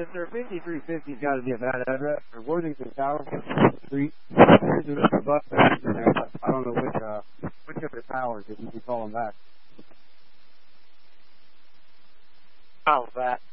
Yes, sir. 5350's got to be a bad address. Or Worthington Tower Street. There's a bus there. I don't know which of the towers, if you can call them back. How's that?